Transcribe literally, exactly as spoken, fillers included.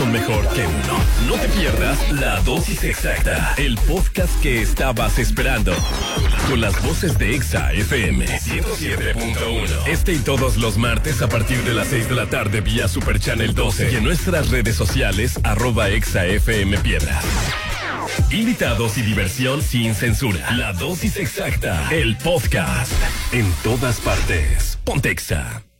son mejor que uno. No te pierdas La Dosis Exacta, el podcast que estabas esperando. Con las voces de Exa F M ciento siete punto uno. Este y todos los martes a partir de las seis de la tarde vía Super Channel doce y en nuestras redes sociales arroba Exa F M Piedras. Invitados y diversión sin censura. La Dosis Exacta, el podcast. En todas partes. Ponte Exa.